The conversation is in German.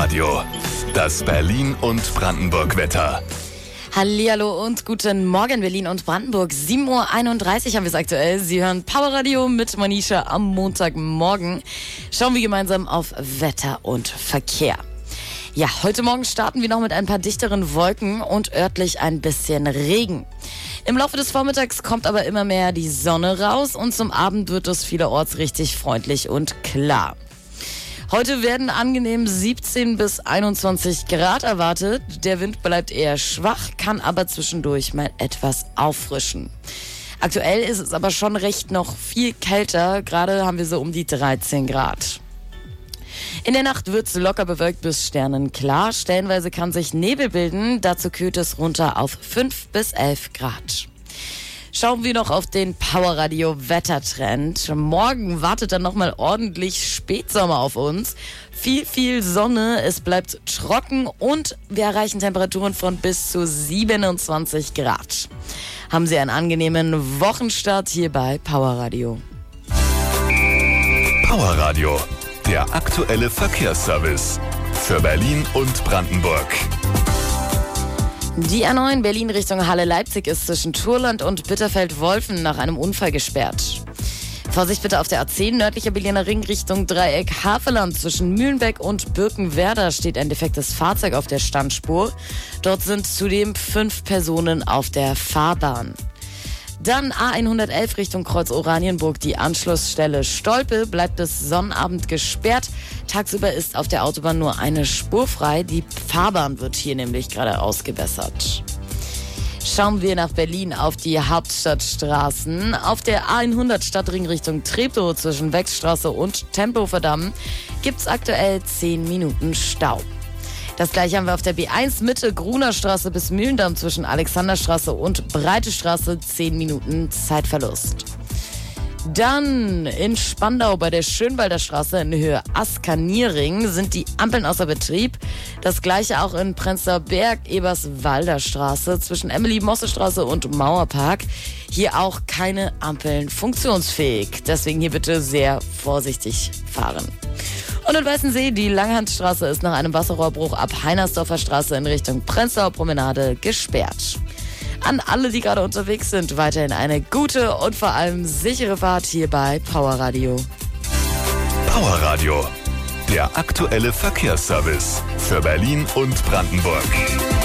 Powerradio, das Berlin und Brandenburg Wetter. Hallihallo und guten Morgen Berlin und Brandenburg. 7:31 Uhr haben wir es aktuell. Sie hören Powerradio mit Manisha am Montagmorgen. Schauen wir gemeinsam auf Wetter und Verkehr. Ja, heute Morgen starten wir noch mit ein paar dichteren Wolken und örtlich ein bisschen Regen. Im Laufe des Vormittags kommt aber immer mehr die Sonne raus und zum Abend wird es vielerorts richtig freundlich und klar. Heute werden angenehm 17 bis 21 Grad erwartet. Der Wind bleibt eher schwach, kann aber zwischendurch mal etwas auffrischen. Aktuell ist es aber schon recht noch viel kälter. Gerade haben wir so um die 13 Grad. In der Nacht wird es locker bewölkt bis sternenklar. Stellenweise kann sich Nebel bilden. Dazu kühlt es runter auf 5 bis 11 Grad. Schauen wir noch auf den Powerradio-Wettertrend. Morgen wartet dann nochmal ordentlich Spätsommer auf uns. Viel Sonne, es bleibt trocken und wir erreichen Temperaturen von bis zu 27 Grad. Haben Sie einen angenehmen Wochenstart hier bei Powerradio. Powerradio, der aktuelle Verkehrsservice für Berlin und Brandenburg. Die A9 Berlin Richtung Halle-Leipzig ist zwischen Thurland und Bitterfeld-Wolfen nach einem Unfall gesperrt. Vorsicht bitte auf der A10 nördlicher Berliner Ring Richtung Dreieck Havelland. Zwischen Mühlenbeck und Birkenwerder steht ein defektes Fahrzeug auf der Standspur. Dort sind zudem 5 Personen auf der Fahrbahn. Dann A111 Richtung Kreuz Oranienburg, die Anschlussstelle Stolpe, bleibt bis Sonnabend gesperrt. Tagsüber ist auf der Autobahn nur eine Spur frei. Die Fahrbahn wird hier nämlich gerade ausgebessert. Schauen wir nach Berlin auf die Hauptstadtstraßen. Auf der A100 Stadtring Richtung Treptow zwischen Wechstraße und Tempelhofer Damm gibt's aktuell 10 Minuten Stau. Das gleiche haben wir auf der B1 Mitte Grunerstraße bis Mühlendamm zwischen Alexanderstraße und Breite Straße 10 Minuten Zeitverlust. Dann in Spandau bei der Schönwalder Straße in Höhe Askanierring sind die Ampeln außer Betrieb. Das gleiche auch in Prenzlauer Berg, Eberswalder Straße zwischen Emily-Mosse-Straße und Mauerpark. Hier auch keine Ampeln funktionsfähig. Deswegen hier bitte sehr vorsichtig fahren. Und in Weißensee, die Langhandstraße ist nach einem Wasserrohrbruch ab Heinersdorfer Straße in Richtung Prenzlauer Promenade gesperrt. An alle, die gerade unterwegs sind, weiterhin eine gute und vor allem sichere Fahrt hier bei Powerradio. Powerradio, der aktuelle Verkehrsservice für Berlin und Brandenburg.